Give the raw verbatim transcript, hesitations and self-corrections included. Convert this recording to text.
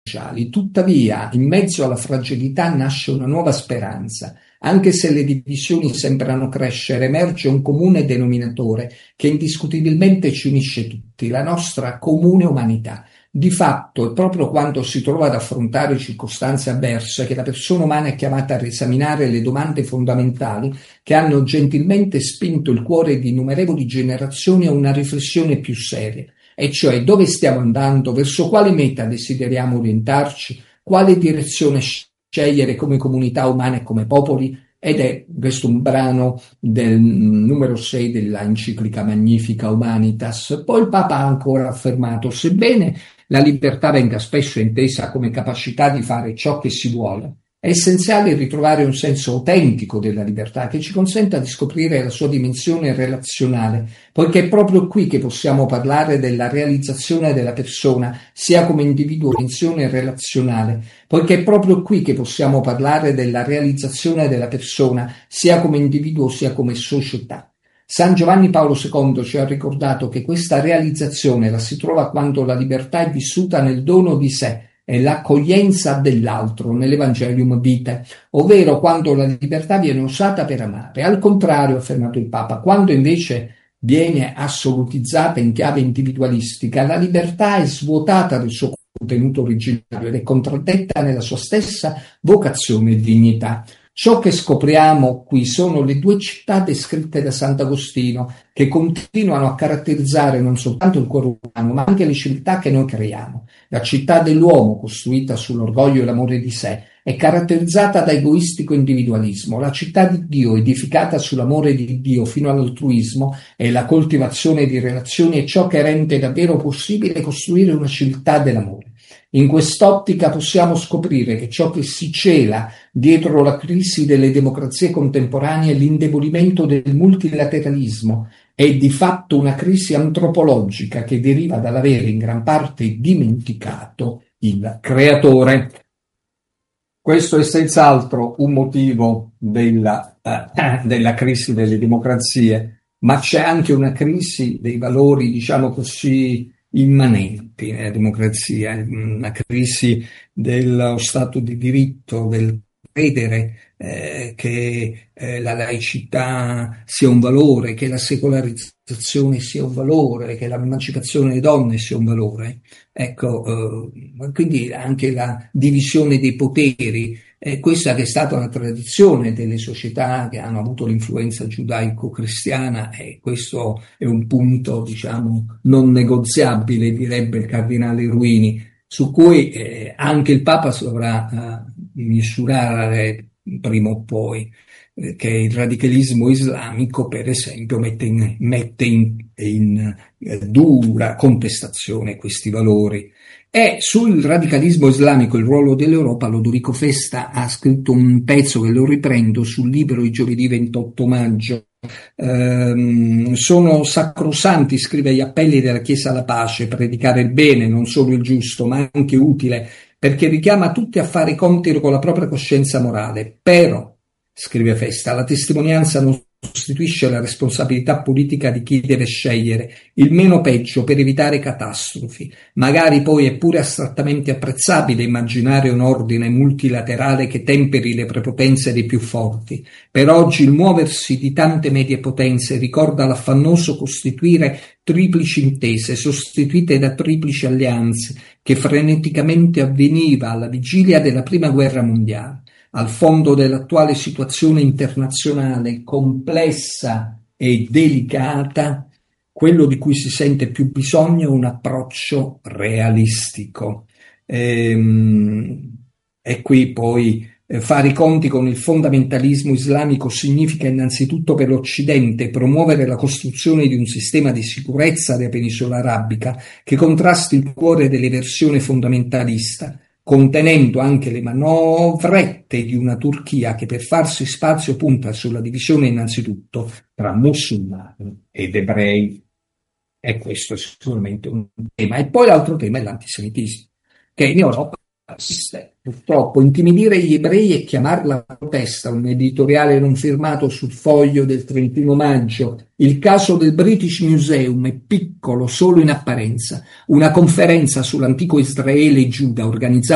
sociali. Tuttavia, in mezzo alla fragilità nasce una nuova speranza. Anche se le divisioni sembrano crescere, emerge un comune denominatore che indiscutibilmente ci unisce tutti, la nostra comune umanità. Di fatto, è proprio quando si trova ad affrontare circostanze avverse che la persona umana è chiamata a riesaminare le domande fondamentali che hanno gentilmente spinto il cuore di innumerevoli generazioni a una riflessione più seria, e cioè dove stiamo andando, verso quale meta desideriamo orientarci, quale direzione scegliere come comunità umana e come popoli. Ed è questo un brano del numero sei della enciclica Magnifica Humanitas. Poi il Papa ha ancora affermato: sebbene la libertà venga spesso intesa come capacità di fare ciò che si vuole, è essenziale ritrovare un senso autentico della libertà che ci consenta di scoprire la sua dimensione relazionale, poiché è proprio qui che possiamo parlare della realizzazione della persona, sia come individuo dimensione relazionale, poiché è proprio qui che possiamo parlare della realizzazione della persona, sia come individuo sia come società. San Giovanni Paolo secondo ci ha ricordato che questa realizzazione la si trova quando la libertà è vissuta nel dono di sé e l'accoglienza dell'altro, nell'Evangelium Vitae, ovvero quando la libertà viene usata per amare. Al contrario, ha affermato il Papa, quando invece viene assolutizzata in chiave individualistica, la libertà è svuotata del suo contenuto originario ed è contraddetta nella sua stessa vocazione e dignità. Ciò che scopriamo qui sono le due città descritte da Sant'Agostino, che continuano a caratterizzare non soltanto il cuore umano, ma anche le civiltà che noi creiamo. La città dell'uomo, costruita sull'orgoglio e l'amore di sé, è caratterizzata da egoistico individualismo. La città di Dio, edificata sull'amore di Dio fino all'altruismo e la coltivazione di relazioni, è ciò che rende davvero possibile costruire una civiltà dell'amore. In quest'ottica possiamo scoprire che ciò che si cela dietro la crisi delle democrazie contemporanee è l'indebolimento del multilateralismo, è di fatto una crisi antropologica che deriva dall'avere in gran parte dimenticato il creatore. Questo è senz'altro un motivo della, eh, della crisi delle democrazie, ma c'è anche una crisi dei valori, diciamo così, immanenti nella democrazia, una crisi dello Stato di diritto, del credere eh, che eh, la laicità sia un valore, che la secolarizzazione sia un valore, che l'emancipazione delle donne sia un valore. Ecco, eh, quindi anche la divisione dei poteri, eh, questa che è stata una tradizione delle società che hanno avuto l'influenza giudaico-cristiana, e questo è un punto, diciamo, non negoziabile, direbbe il cardinale Ruini, su cui eh, anche il Papa si dovrà eh, misurare prima o poi, eh, che il radicalismo islamico, per esempio, mette in, mette in, in eh, dura contestazione questi valori. E sul radicalismo islamico, il ruolo dell'Europa, Lodorico Festa ha scritto un pezzo che lo riprendo sul Libero di giovedì ventotto maggio. Ehm, sono sacrosanti, scrive, gli appelli della Chiesa alla pace, predicare il bene, non solo il giusto, ma anche utile, perché richiama tutti a fare i conti con la propria coscienza morale. Però, scrive Festa, la testimonianza non sostituisce la responsabilità politica di chi deve scegliere il meno peggio per evitare catastrofi. Magari poi è pure astrattamente apprezzabile immaginare un ordine multilaterale che temperi le prepotenze dei più forti. Per oggi il muoversi di tante medie potenze ricorda l'affannoso costituire triplici intese sostituite da triplici alleanze che freneticamente avveniva alla vigilia della Prima Guerra Mondiale. Al fondo dell'attuale situazione internazionale complessa e delicata, quello di cui si sente più bisogno è un approccio realistico. Ehm, e qui poi eh, fare i conti con il fondamentalismo islamico significa innanzitutto per l'Occidente promuovere la costruzione di un sistema di sicurezza della penisola arabica che contrasti il cuore dell'eversione fondamentalista, contenendo anche le manovrette di una Turchia che per farsi spazio punta sulla divisione innanzitutto tra musulmani ed ebrei. E questo è sicuramente un tema. E poi l'altro tema è l'antisemitismo, che in Europa esiste. Purtroppo intimidire gli ebrei e chiamarla protesta, un editoriale non firmato sul Foglio del trentuno maggio. Il caso del British Museum è piccolo solo in apparenza. Una conferenza sull'antico Israele e Giuda organizzata